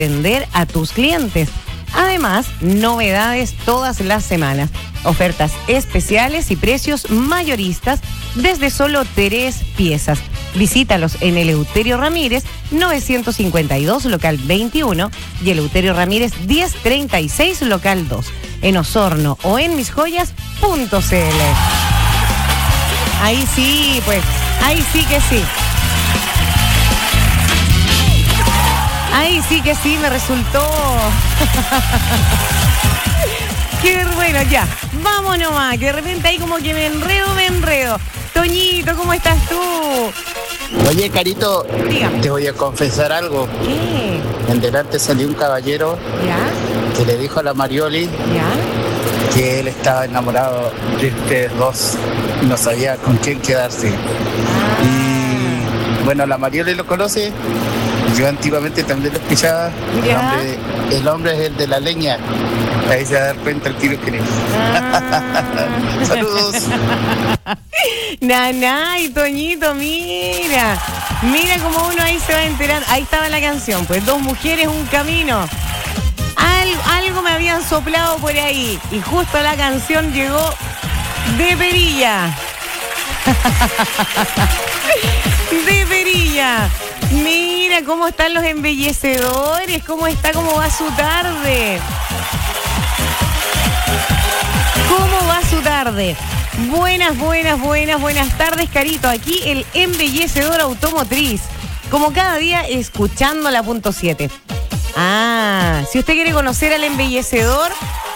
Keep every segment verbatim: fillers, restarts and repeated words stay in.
atender a tus clientes. Además, novedades todas las semanas, ofertas especiales y precios mayoristas desde solo tres piezas. Visítalos en Eleuterio Ramírez, novecientos cincuenta y dos, local veintiuno, y Eleuterio Ramírez, diez treinta y seis, local dos, en Osorno o en misjoyas punto c l. Ahí sí, pues, ahí sí que sí. Ahí sí que sí me resultó. Qué bueno, ya. Vamos nomás, que de repente ahí como que me enredo, me enredo. Toñito, ¿cómo estás tú? Oye, Carito, dígame. Te voy a confesar algo. ¿Qué? En delante salió un caballero ¿Ya? que le dijo a la Marioli ¿Ya? que él estaba enamorado de ustedes dos y no sabía con quién quedarse. Ah. Y bueno, la Marioli lo conoce. Yo antiguamente también lo escuchaba. El hombre, el hombre es el de la leña. Ahí se va a dar cuenta el tiro que es. Ah. Saludos. Nanay, Toñito, mira. Mira cómo uno ahí se va enterando. Ahí estaba la canción, pues dos mujeres, un camino. Algo, algo me habían soplado por ahí. Y justo la canción llegó de perilla. De perilla. Mira cómo están los embellecedores, cómo está, cómo va su tarde. ¿Cómo va su tarde? Buenas, buenas, buenas, buenas tardes, Carito. Aquí el embellecedor automotriz. Como cada día, escuchando la punto siete. Ah, si usted quiere conocer al embellecedor,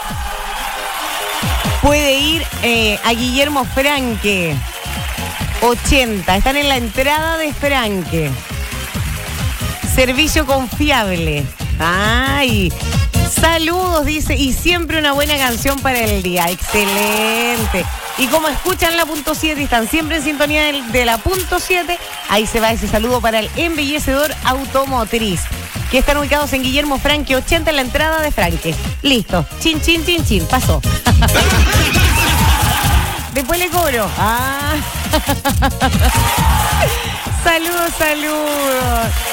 puede ir eh, a Guillermo Franque. ochenta. Están en la entrada de Franque. Servicio confiable. Ay, saludos, dice, y siempre una buena canción para el día. Excelente. Y como escuchan la punto siete y están siempre en sintonía de, de la punto siete, ahí se va ese saludo para el embellecedor automotriz, que están ubicados en Guillermo Franque ochenta en la entrada de Franque. Listo. Chin, chin, chin, chin. Pasó. Después le cobro. Ah. Saludos, saludos.